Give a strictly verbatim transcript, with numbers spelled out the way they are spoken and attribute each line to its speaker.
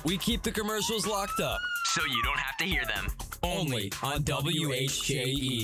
Speaker 1: We keep the commercials locked up.
Speaker 2: So you don't have to hear them.
Speaker 1: Only on W H J E.